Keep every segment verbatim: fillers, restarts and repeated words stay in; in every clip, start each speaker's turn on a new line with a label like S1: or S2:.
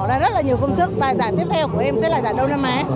S1: ra rất là nhiều công sức và giải tiếp theo của em sẽ là giải Đông Nam Á.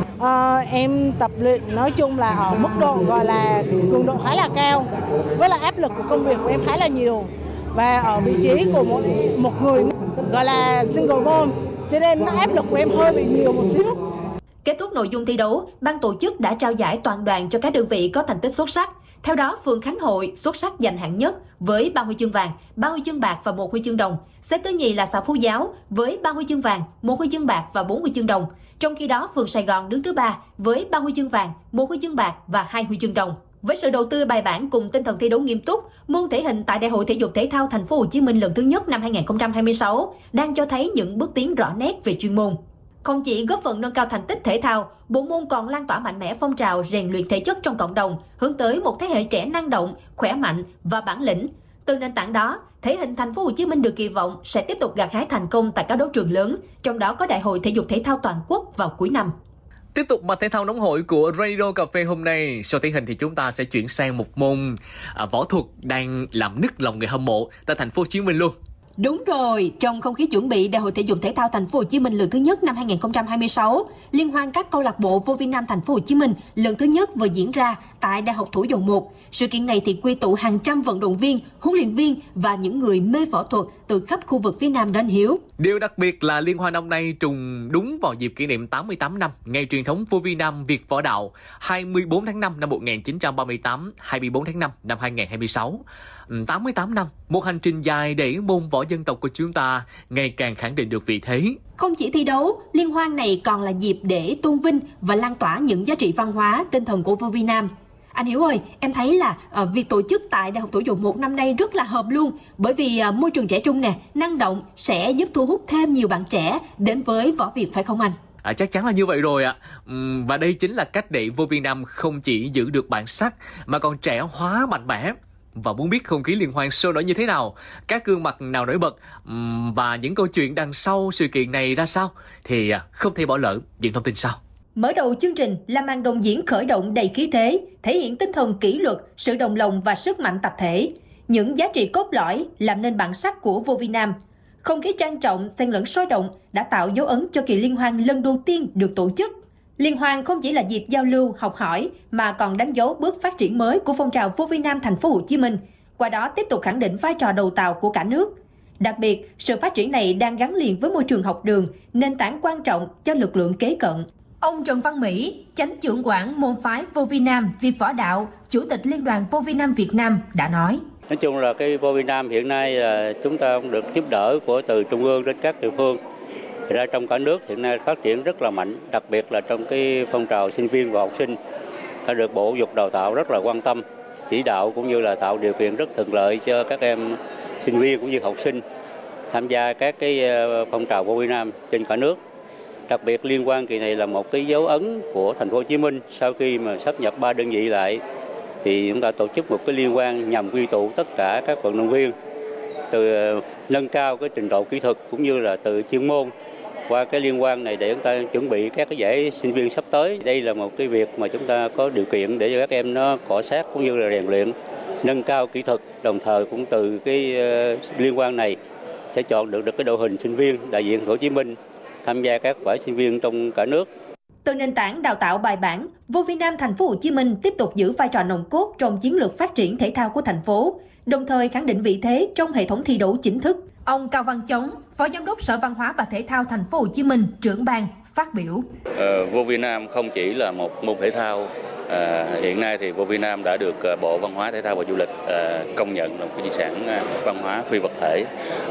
S1: À, em tập luyện nói chung là ở mức độ gọi là cường độ khá là cao, với lại áp lực của công việc của em khá là nhiều và ở vị trí của một một người gọi là single mom, cho nên áp lực của em hơi bị nhiều một xíu.
S2: Kết thúc nội dung thi đấu, ban tổ chức đã trao giải toàn đoàn cho các đơn vị có thành tích xuất sắc. Theo đó, phường Khánh Hội xuất sắc giành hạng nhất với ba huy chương vàng, ba huy chương bạc và một huy chương đồng. Xếp thứ nhì là xã Phú Giáo với ba huy chương vàng, một huy chương bạc và bốn huy chương đồng. Trong khi đó, phường Sài Gòn đứng thứ ba với ba huy chương vàng, một huy chương bạc và hai huy chương đồng. Với sự đầu tư bài bản cùng tinh thần thi đấu nghiêm túc, môn thể hình tại Đại hội Thể dục Thể thao Thành phố Hồ Chí Minh lần thứ nhất năm hai nghìn không trăm hai mươi sáu đang cho thấy những bước tiến rõ nét về chuyên môn. Không chỉ góp phần nâng cao thành tích thể thao, bộ môn còn lan tỏa mạnh mẽ phong trào rèn luyện thể chất trong cộng đồng, hướng tới một thế hệ trẻ năng động, khỏe mạnh và bản lĩnh. Từ nền tảng đó, thể hình Thành phố Hồ Chí Minh được kỳ vọng sẽ tiếp tục gặt hái thành công tại các đấu trường lớn, trong đó có Đại hội Thể dục Thể thao Toàn quốc vào cuối năm.
S3: Tiếp tục mạch thể thao nóng hổi của Radio Cà phê hôm nay. Sau thể hình thì chúng ta sẽ chuyển sang một môn à, võ thuật đang làm nức lòng người hâm mộ tại Thành phố Hồ Chí Minh luôn.
S2: Đúng rồi, trong không khí chuẩn bị Đại hội Thể dục Thể thao Thành phố Hồ Chí Minh lần thứ nhất năm hai nghìn không trăm hai mươi sáu, liên hoan các câu lạc bộ vô vi nam Thành phố Hồ Chí Minh lần thứ nhất vừa diễn ra tại Đại học Thủ dầu một. Sự kiện này thì quy tụ hàng trăm vận động viên, huấn luyện viên và những người mê võ thuật từ khắp khu vực phía Nam đến hiếu.
S3: Điều đặc biệt là liên hoan năm nay trùng đúng vào dịp kỷ niệm tám mươi tám năm ngày truyền thống vô vi nam Việt Võ Đạo, hai mươi tư tháng năm năm một nghìn chín trăm ba mươi tám, hai mươi tư tháng năm năm hai nghìn không trăm hai mươi sáu. tám mươi tám năm, một hành trình dài để môn võ dân tộc của chúng ta ngày càng khẳng định được vị thế.
S2: Không chỉ thi đấu, liên hoan này còn là dịp để tôn vinh và lan tỏa những giá trị văn hóa, tinh thần của vô vi nam. Anh Hiếu ơi, em thấy là uh, việc tổ chức tại Đại học Thủ dầu một năm nay rất là hợp luôn, bởi vì uh, môi trường trẻ trung nè, năng động sẽ giúp thu hút thêm nhiều bạn trẻ đến với võ Việt phải không anh?
S3: À, chắc chắn là như vậy rồi ạ. Uhm, và đây chính là cách để vô vi nam không chỉ giữ được bản sắc mà còn trẻ hóa mạnh mẽ. Và muốn biết không khí liên hoan sôi nổi như thế nào, các gương mặt nào nổi bật uhm, và những câu chuyện đằng sau sự kiện này ra sao thì không thể bỏ lỡ những thông tin sau.
S2: Mở đầu chương trình là màn đồng diễn khởi động đầy khí thế, thể hiện tinh thần kỷ luật, sự đồng lòng và sức mạnh tập thể. Những giá trị cốt lõi làm nên bản sắc của vô vi nam. Không khí trang trọng, xen lẫn sôi động đã tạo dấu ấn cho kỳ liên hoan lần đầu tiên được tổ chức. Liên hoan không chỉ là dịp giao lưu, học hỏi mà còn đánh dấu bước phát triển mới của phong trào vô vi nam Thành phố Hồ Chí Minh, qua đó tiếp tục khẳng định vai trò đầu tàu của cả nước. Đặc biệt, sự phát triển này đang gắn liền với môi trường học đường, nền tảng quan trọng cho lực lượng kế cận. Ông Trần Văn Mỹ, chánh trưởng quản môn phái vô vi nam Việt Võ Đạo, chủ tịch Liên đoàn Vô vi nam Việt Nam đã nói:
S4: Nói chung là cái vô vi nam hiện nay là chúng ta cũng được giúp đỡ của từ trung ương đến các địa phương. Thì ra trong cả nước hiện nay phát triển rất là mạnh, đặc biệt là trong cái phong trào sinh viên và học sinh đã được Bộ Giáo dục Đào tạo rất là quan tâm, chỉ đạo cũng như là tạo điều kiện rất thuận lợi cho các em sinh viên cũng như học sinh tham gia các cái phong trào vô vi nam trên cả nước. Đặc biệt liên hoan kỳ này là một cái dấu ấn của Thành phố Hồ Chí Minh sau khi mà sáp nhập ba đơn vị lại thì chúng ta tổ chức một cái liên hoan nhằm quy tụ tất cả các vận động viên từ nâng cao cái trình độ kỹ thuật cũng như là từ chuyên môn qua cái liên hoan này để chúng ta chuẩn bị các cái giải sinh viên sắp tới. Đây là một cái việc mà chúng ta có điều kiện để cho các em nó cọ sát cũng như là rèn luyện, nâng cao kỹ thuật, đồng thời cũng từ cái uh, liên hoan này sẽ chọn được được cái đội hình sinh viên đại diện Hồ Chí Minh tham gia các giải sinh viên trong cả nước.
S2: Từ nền tảng đào tạo bài bản, vô vi nam Thành phố Hồ Chí Minh tiếp tục giữ vai trò nòng cốt trong chiến lược phát triển thể thao của thành phố, đồng thời khẳng định vị thế trong hệ thống thi đấu chính thức. Ông Cao Văn Chống, Phó Giám đốc Sở Văn hóa và Thể thao Thành phố Hồ Chí Minh, trưởng ban phát biểu:
S5: Ờ, vô vi nam không chỉ là một môn thể thao. À, hiện nay thì vô vi nam đã được Bộ Văn hóa Thể thao và Du lịch à, công nhận là một cái di sản văn hóa phi vật thể,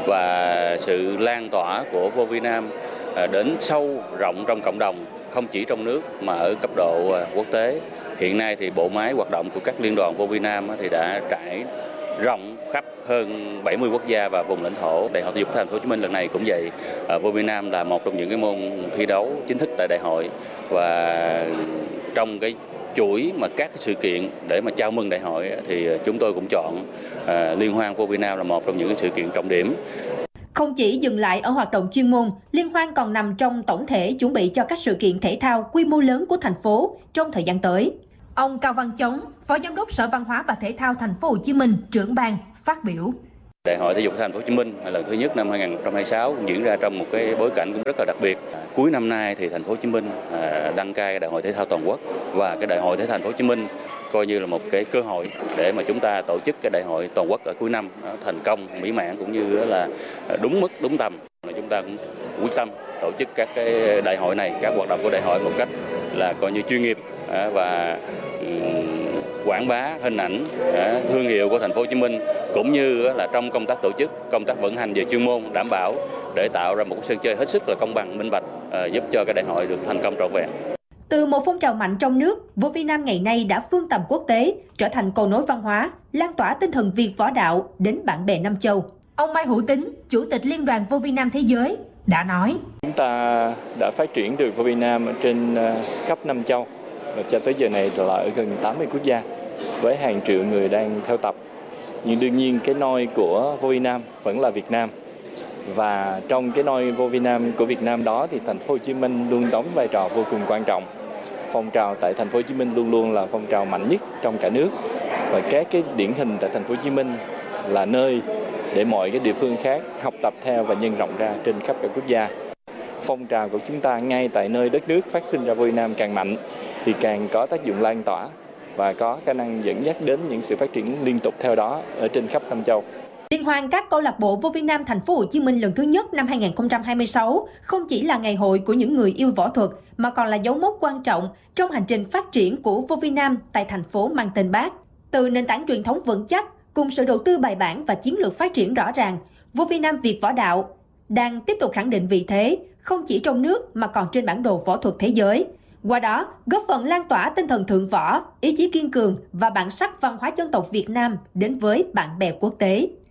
S5: và sự lan tỏa của vô vi nam à, đến sâu rộng trong cộng đồng, không chỉ trong nước mà ở cấp độ à, quốc tế. Hiện nay thì bộ máy hoạt động của các liên đoàn vô vi nam thì đã trải rộng khắp hơn bảy mươi quốc gia và vùng lãnh thổ. Đại hội Thể dục Thành phố Hồ Chí Minh lần này cũng vậy. À, vô vi nam là một trong những cái môn thi đấu chính thức tại đại hội, và trong cái chuỗi mà các cái sự kiện để mà chào mừng đại hội thì chúng tôi cũng chọn à, liên hoan vô vi nam là một trong những cái sự kiện trọng điểm.
S2: Không chỉ dừng lại ở hoạt động chuyên môn, liên hoan còn nằm trong tổng thể chuẩn bị cho các sự kiện thể thao quy mô lớn của thành phố trong thời gian tới. Ông Cao Văn Chống, Phó Giám đốc Sở Văn hóa và Thể thao Thành phố Hồ Chí Minh, trưởng ban phát biểu:
S5: Đại hội thể dục Thành phố Hồ Chí Minh lần thứ nhất năm hai nghìn không trăm hai mươi sáu diễn ra trong một cái bối cảnh cũng rất là đặc biệt. Cuối năm nay thì Thành phố Hồ Chí Minh đăng cai Đại hội thể thao toàn quốc, và cái Đại hội thể thao Thành phố Hồ Chí Minh coi như là một cái cơ hội để mà chúng ta tổ chức cái đại hội toàn quốc ở cuối năm thành công, mỹ mãn cũng như là đúng mức, đúng tầm. Chúng ta cũng quyết tâm tổ chức các cái đại hội này, các hoạt động của đại hội một cách là coi như chuyên nghiệp và quảng bá hình ảnh, thương hiệu của Thành phố Hồ Chí Minh, cũng như là trong công tác tổ chức, công tác vận hành về chuyên môn đảm bảo để tạo ra một sân chơi hết sức là công bằng, minh bạch, giúp cho cái đại hội được thành công trọn vẹn.
S2: Từ một phong trào mạnh trong nước, vô vi nam ngày nay đã vươn tầm quốc tế, trở thành cầu nối văn hóa, lan tỏa tinh thần Việt võ đạo đến bạn bè Nam Châu. Ông Mai Hữu Tính, Chủ tịch Liên đoàn Vô vi Nam Thế giới, đã nói:
S6: Chúng ta đã phát triển được vô vi nam ở trên khắp Nam Châu, và cho tới giờ này là ở gần tám mươi quốc gia, với hàng triệu người đang theo tập. Nhưng đương nhiên cái nôi của vô vi nam vẫn là Việt Nam. Và trong cái nôi vô vi nam của Việt Nam đó thì Thành phố Hồ Chí Minh luôn đóng vai trò vô cùng quan trọng. Phong trào tại Thành phố Hồ Chí Minh luôn luôn là phong trào mạnh nhất trong cả nước, và các cái điển hình tại Thành phố Hồ Chí Minh là nơi để mọi cái địa phương khác học tập theo và nhân rộng ra trên khắp cả quốc gia. Phong trào của chúng ta ngay tại nơi đất nước phát sinh ra vô vi nam càng mạnh thì càng có tác dụng lan tỏa và có khả năng dẫn dắt đến những sự phát triển liên tục theo đó ở trên khắp Nam Châu.
S2: Liên hoan các câu lạc bộ vô vi nam Thành phố Hồ Chí Minh lần thứ nhất năm hai nghìn không trăm hai mươi sáu không chỉ là ngày hội của những người yêu võ thuật mà còn là dấu mốc quan trọng trong hành trình phát triển của vô vi nam tại thành phố mang tên Bác. Từ nền tảng truyền thống vững chắc cùng sự đầu tư bài bản và chiến lược phát triển rõ ràng, vô vi nam Việt võ đạo đang tiếp tục khẳng định vị thế không chỉ trong nước mà còn trên bản đồ võ thuật thế giới. Qua đó, góp phần lan tỏa tinh thần thượng võ, ý chí kiên cường và bản sắc văn hóa dân tộc Việt Nam đến với bạn bè quốc tế.